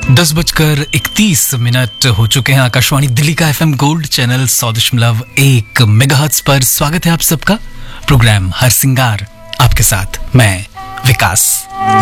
10:31 हो चुके हैं। आकाशवाणी दिल्ली का FM गोल्ड चैनल 100.1 मेगाहर्ट्ज पर स्वागत है आप सबका। प्रोग्राम हर सिंगार आपके साथ मैं विकास।